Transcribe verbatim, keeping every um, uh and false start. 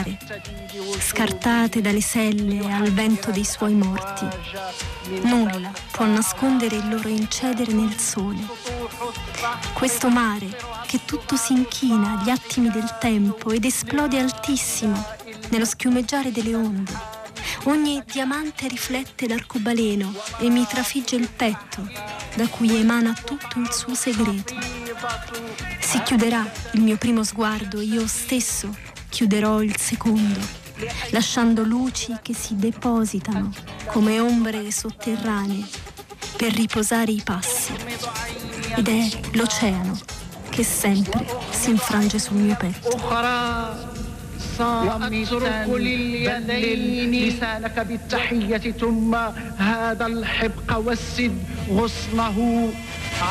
mare, scartate dalle selle al vento dei suoi morti. Nulla può nascondere il loro incedere nel sole. Questo mare che tutto si inchina agli attimi del tempo ed esplode altissimo nello schiumeggiare delle onde. Ogni diamante riflette l'arcobaleno e mi trafigge il petto, da cui emana tutto il suo segreto. Si chiuderà il mio primo sguardo, io stesso chiuderò il secondo, lasciando luci che si depositano come ombre sotterranee per riposare i passi. Ed è l'oceano che sempre si infrange sul mio petto. وأترك لليدين لسانك بالتحية ثم هذا الحبق والسد غصنه